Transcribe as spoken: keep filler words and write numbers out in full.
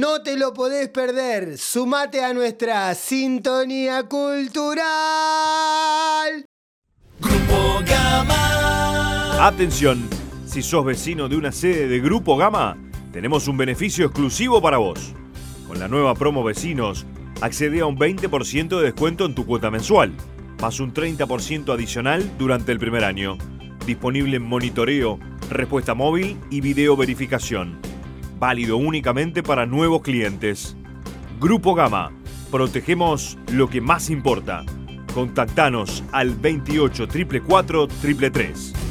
No te lo podés perder. Sumate a nuestra sintonía cultural. Grupo Gama. Atención, si sos vecino de una sede de Grupo Gama, tenemos un beneficio exclusivo para vos. Con la nueva promo Vecinos, accede a un veinte por ciento de descuento en tu cuota mensual, más un treinta por ciento adicional durante el primer año. Disponible en monitoreo, respuesta móvil y video verificación. Válido únicamente para nuevos clientes. Grupo Gama. Protegemos lo que más importa. Contactanos al veintiocho cuatrocientos cuarenta y cuatro tres tres tres.